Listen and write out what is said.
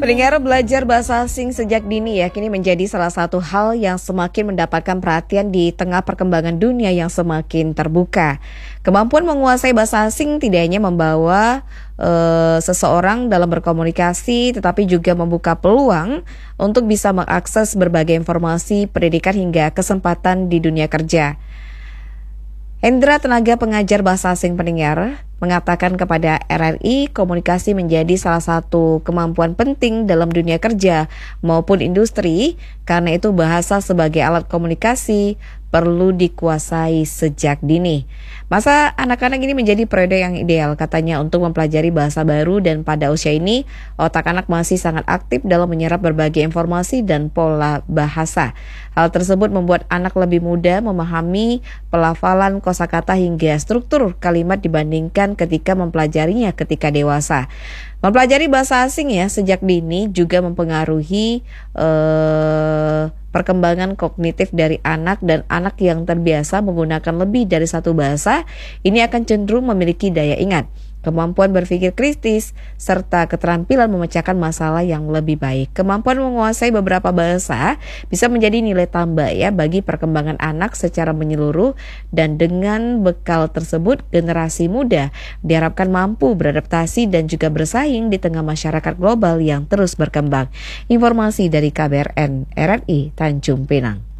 Pendengar, belajar bahasa asing sejak dini ya kini menjadi salah satu hal yang semakin mendapatkan perhatian di tengah perkembangan dunia yang semakin terbuka. Kemampuan menguasai bahasa asing tidak hanya membawa seseorang dalam berkomunikasi, tetapi juga membuka peluang untuk bisa mengakses berbagai informasi, pendidikan hingga kesempatan di dunia kerja. Hendra, tenaga pengajar bahasa asing pendengar, mengatakan kepada RRI, komunikasi menjadi salah satu kemampuan penting dalam dunia kerja maupun industri, karena itu bahasa sebagai alat komunikasi perlu dikuasai sejak dini. Masa anak-anak ini menjadi periode yang ideal katanya untuk mempelajari bahasa baru, dan pada usia ini otak anak masih sangat aktif dalam menyerap berbagai informasi dan pola bahasa. Hal tersebut membuat anak lebih mudah memahami pelafalan kosakata hingga struktur kalimat dibandingkan ketika mempelajarinya ketika dewasa. Mempelajari bahasa asing ya sejak dini juga mempengaruhi perkembangan kognitif dari anak, dan anak yang terbiasa menggunakan lebih dari satu bahasa ini akan cenderung memiliki daya ingat, kemampuan berpikir kritis, serta keterampilan memecahkan masalah yang lebih baik. Kemampuan menguasai beberapa bahasa bisa menjadi nilai tambah ya bagi perkembangan anak secara menyeluruh, dan dengan bekal tersebut generasi muda diharapkan mampu beradaptasi dan juga bersaing di tengah masyarakat global yang terus berkembang. Informasi dari KBRN RRI Tanjung Pinang.